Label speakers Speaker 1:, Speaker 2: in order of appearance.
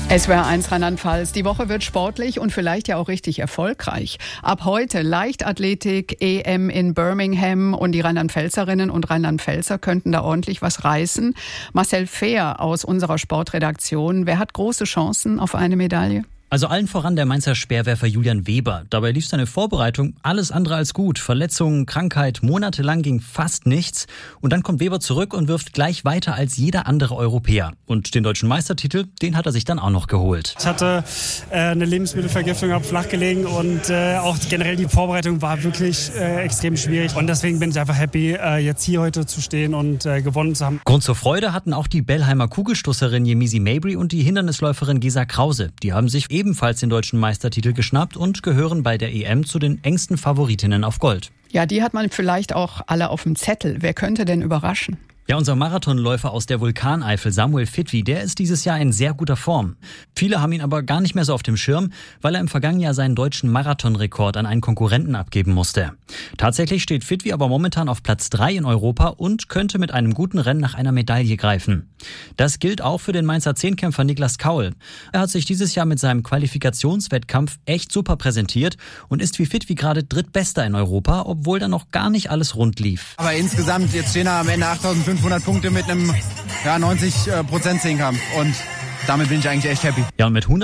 Speaker 1: SWR1 Rheinland-Pfalz. Die Woche wird sportlich und vielleicht ja auch richtig erfolgreich. Ab heute Leichtathletik, EM in Birmingham und die Rheinland-Pfälzerinnen und Rheinland-Pfälzer könnten da ordentlich was reißen. Marcel Fehr aus unserer Sportredaktion. Wer hat große Chancen auf eine Medaille?
Speaker 2: Also allen voran der Mainzer Speerwerfer Julian Weber. Dabei lief seine Vorbereitung alles andere als gut. Verletzungen, Krankheit, monatelang ging fast nichts. Und dann kommt Weber zurück und wirft gleich weiter als jeder andere Europäer. Und den deutschen Meistertitel, den hat er sich dann auch noch geholt.
Speaker 3: Ich hatte eine Lebensmittelvergiftung, habe flach gelegen und auch generell die Vorbereitung war wirklich extrem schwierig. Und deswegen bin ich einfach happy, jetzt hier heute zu stehen und gewonnen zu haben.
Speaker 2: Grund zur Freude hatten auch die Bellheimer Kugelstoßerin Yemisi Mabry und die Hindernisläuferin Gesa Krause. Die haben sich ebenfalls den deutschen Meistertitel geschnappt und gehören bei der EM zu den engsten Favoritinnen auf Gold.
Speaker 1: Ja, die hat man vielleicht auch alle auf dem Zettel. Wer könnte denn überraschen?
Speaker 2: Ja, unser Marathonläufer aus der Vulkaneifel, Samuel Fitwi, der ist dieses Jahr in sehr guter Form. Viele haben ihn aber gar nicht mehr so auf dem Schirm, weil er im vergangenen Jahr seinen deutschen Marathonrekord an einen Konkurrenten abgeben musste. Tatsächlich steht Fitwi aber momentan auf Platz 3 in Europa und könnte mit einem guten Rennen nach einer Medaille greifen. Das gilt auch für den Mainzer Zehnkämpfer Niklas Kaul. Er hat sich dieses Jahr mit seinem Qualifikationswettkampf echt super präsentiert und ist wie Fitwi gerade Drittbester in Europa, obwohl da noch gar nicht alles rund lief.
Speaker 4: Aber insgesamt, jetzt stehen da am Ende 8.500 Punkte mit einem 90% Zehnkampf und damit bin ich eigentlich echt happy.
Speaker 2: Ja, und mit 100